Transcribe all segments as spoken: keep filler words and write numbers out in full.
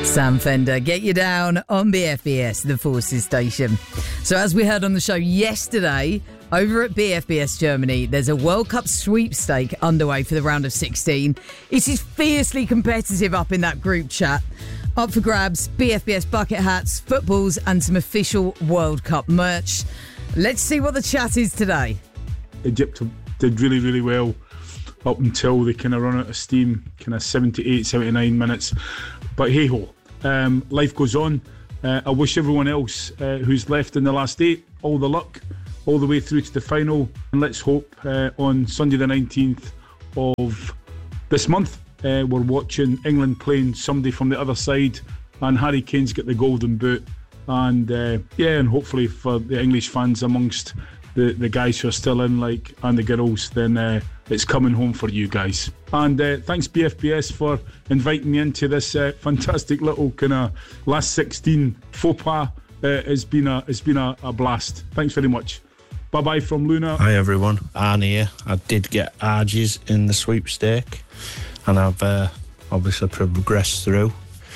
Sam Fender, get you down on B F B S, the Forces station. So as we heard on the show yesterday, over at B F B S Germany, there's a World Cup sweepstake underway for the round of sixteen. It is fiercely competitive up in that group chat. Up for grabs, B F B S bucket hats, footballs and some official World Cup merch. Let's see what the chat is today. Egypt did really, really well up until they kind of run out of steam, kind of seventy-eight, seventy-nine minutes. But hey-ho, um, life goes on. Uh, I wish everyone else uh, who's left in the last eight all the luck, all the way through to the final. And let's hope uh, on Sunday the nineteenth of this month, uh, we're watching England playing somebody from the other side and Harry Kane's got the golden boot. And uh, yeah, and hopefully for the English fans amongst the, the guys who are still in, like, and the girls, then uh, it's coming home for you guys. And uh, thanks B F B S for inviting me into this uh, fantastic little kind of last sixteen faux pas. Uh, it's been a it's been a, a blast. Thanks very much. Bye bye from Luna. Hi everyone, Arne here. I did get Arges in the sweepstake, and I've uh, obviously progressed through.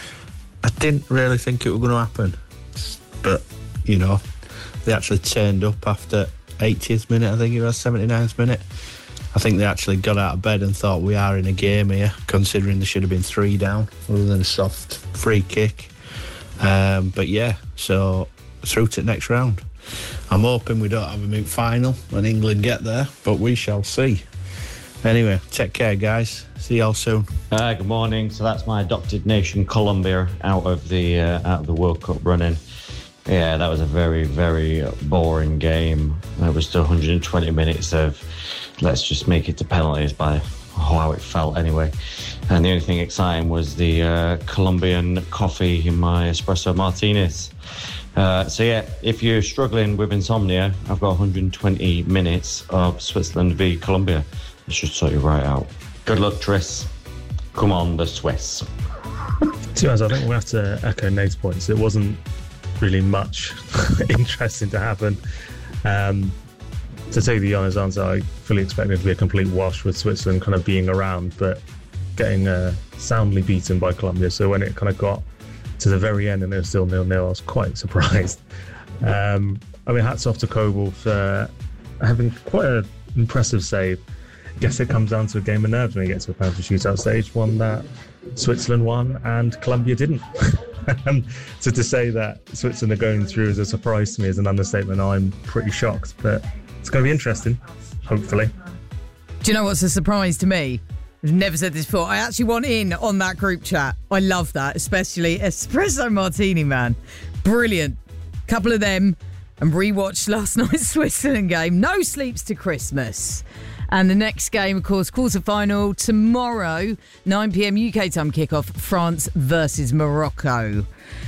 I didn't really think it was going to happen, but you know, they actually turned up after eightieth minute. I think it was seventy-ninth minute. I think they actually got out of bed and thought we are in a game here, considering there should have been three down other than a soft free kick. Um, but yeah, so through to the next round. I'm hoping we don't have a mid final when England get there, but we shall see. Anyway, take care, guys. See y'all soon. Uh, good morning. So that's my adopted nation, Colombia, out of the uh, out of the World Cup running. Yeah, that was a very, very boring game. It was still one hundred twenty minutes of let's just make it to penalties by how it felt anyway. And the only thing exciting was the uh, Colombian coffee in my espresso martinis. Uh, so yeah, if you're struggling with insomnia, I've got one hundred twenty minutes of Switzerland v Colombia. It should sort you right out. Good luck, Tris. Come on, the Swiss. To be honest, I think we'll have to echo Nate's points. It wasn't really much interesting to happen. Um, to take the honest answer, I fully expected it to be a complete wash with Switzerland kind of being around, but getting uh, soundly beaten by Colombia. So when it kind of got to the very end and it was still nil-nil, I was quite surprised. Um, I mean, hats off to Kobel for having quite an impressive save. I guess it comes down to a game of nerves when you get to a penalty shootout stage, one that Switzerland won and Colombia didn't. um, so to say that Switzerland are going through as a surprise to me is an understatement. I'm pretty shocked, but it's going to be interesting, hopefully. Do you know what's a surprise to me? I've never said this before. I actually want in on that group chat. I love that, especially Espresso Martini, man. Brilliant. Couple of them, and rewatched last night's Switzerland game. No sleeps to Christmas. And the next game, of course, quarter-final tomorrow, nine p.m. U K time kickoff, France versus Morocco.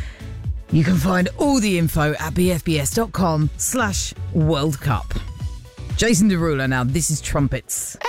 You can find all the info at bfbs.com slash World Cup. Jason Derulo now, this is Trumpets.